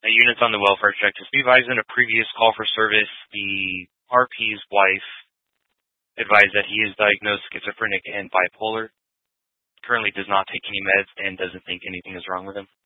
units on the welfare check. As we advised in a previous call for service, the RP's wife advised that he is diagnosed schizophrenic and bipolar, currently does not take any meds, and doesn't think anything is wrong with him.